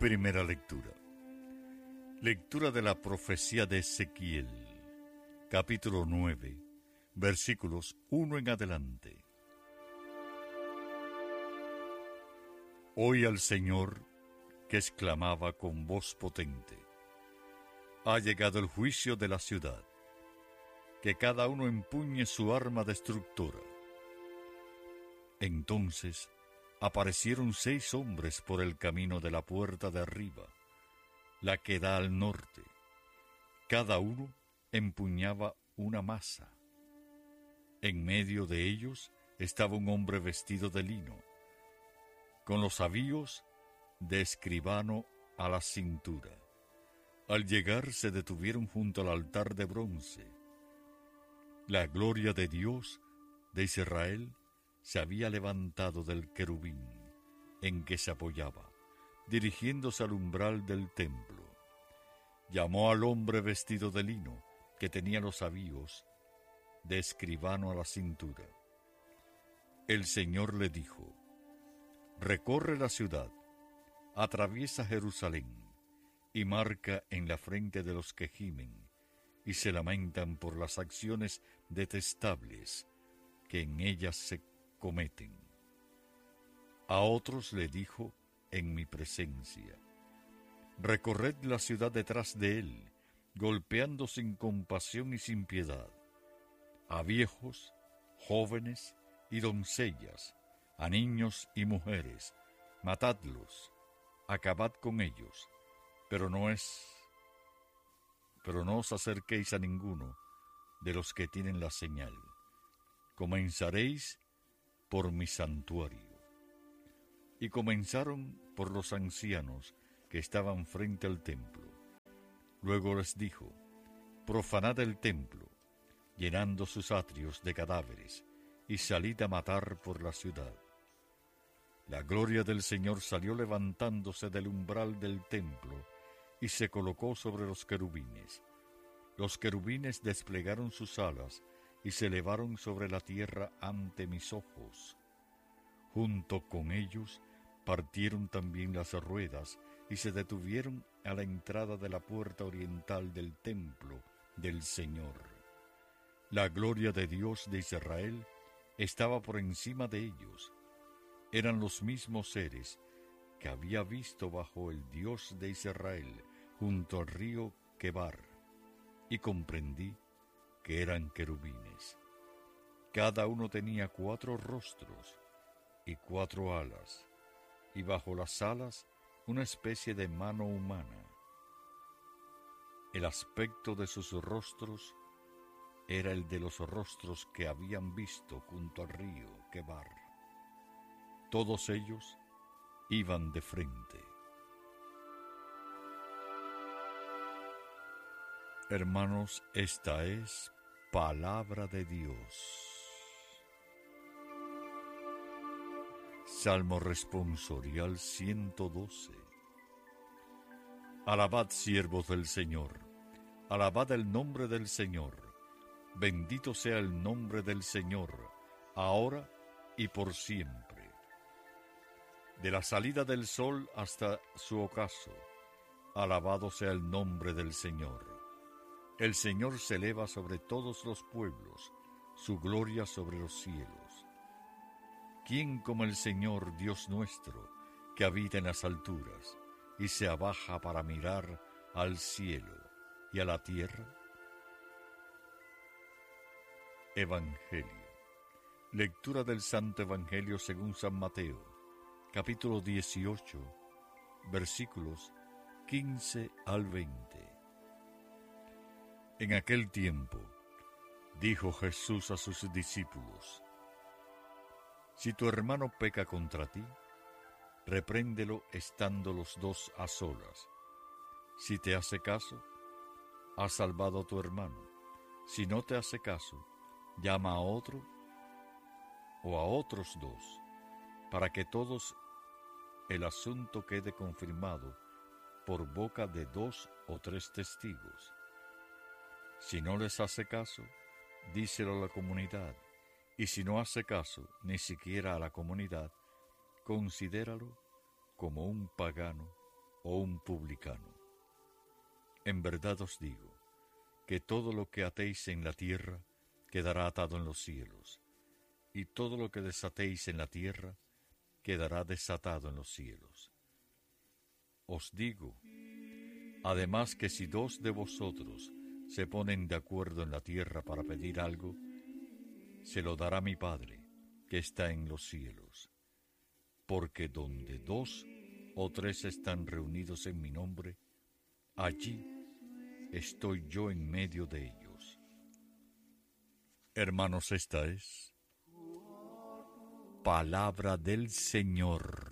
Primera lectura. Lectura de la profecía de Ezequiel, capítulo 9, versículos 1 en adelante. Oí al Señor que exclamaba con voz potente: ha llegado el juicio de la ciudad, que cada uno empuñe su arma destructora. Entonces aparecieron 6 hombres por el camino de la puerta de arriba, la que da al norte. Cada uno empuñaba una maza. En medio de ellos estaba un hombre vestido de lino, con los avíos de escribano a la cintura. Al llegar se detuvieron junto al altar de bronce. La gloria de Dios de Israel se había levantado del querubín en que se apoyaba, dirigiéndose al umbral del templo. Llamó al hombre vestido de lino, que tenía los avíos de escribano a la cintura. El Señor le dijo: recorre la ciudad, atraviesa Jerusalén, y marca en la frente de los que gimen y se lamentan por las acciones detestables que en ellas se cometen. A otros le dijo en mi presencia: recorred la ciudad detrás de él, golpeando sin compasión y sin piedad, a viejos, jóvenes y doncellas, a niños y mujeres, matadlos, acabad con ellos, pero no os acerquéis a ninguno de los que tienen la señal. Comenzaréis por mi santuario. Y comenzaron por los ancianos que estaban frente al templo. Luego les dijo: profanad el templo, llenando sus atrios de cadáveres, y salid a matar por la ciudad. La gloria del Señor salió levantándose del umbral del templo y se colocó sobre los querubines. Los querubines desplegaron sus alas y se elevaron sobre la tierra ante mis ojos. Junto con ellos partieron también las ruedas y se detuvieron a la entrada de la puerta oriental del templo del Señor. La gloria de Dios de Israel estaba por encima de ellos. Eran los mismos seres que había visto bajo el Dios de Israel junto al río Quebar, y comprendí que eran querubines. Cada uno tenía 4 rostros y 4 alas, y bajo las alas una especie de mano humana. El aspecto de sus rostros era el de los rostros que habían visto junto al río Quebar. Todos ellos iban de frente. Hermanos, esta es palabra de Dios. Salmo responsorial 112. Alabad, siervos del Señor, alabad el nombre del Señor. Bendito sea el nombre del Señor, ahora y por siempre. De la salida del sol hasta su ocaso, alabado sea el nombre del Señor. El Señor se eleva sobre todos los pueblos, su gloria sobre los cielos. ¿Quién como el Señor Dios nuestro, que habita en las alturas y se abaja para mirar al cielo y a la tierra? Evangelio. Lectura del Santo Evangelio según San Mateo, capítulo 18, versículos 15 al 20. En aquel tiempo, dijo Jesús a sus discípulos: si tu hermano peca contra ti, repréndelo estando los 2 a solas. Si te hace caso, has salvado a tu hermano. Si no te hace caso, llama a otro o a otros 2, para que todos el asunto quede confirmado por boca de 2 o 3 testigos. Si no les hace caso, díselo a la comunidad, y si no hace caso ni siquiera a la comunidad, considéralo como un pagano o un publicano. En verdad os digo, que todo lo que atéis en la tierra quedará atado en los cielos, y todo lo que desatéis en la tierra quedará desatado en los cielos. Os digo, además, que si 2 de vosotros se ponen de acuerdo en la tierra para pedir algo, se lo dará mi Padre, que está en los cielos. Porque donde 2 o 3 están reunidos en mi nombre, allí estoy yo en medio de ellos. Hermanos, esta es palabra del Señor.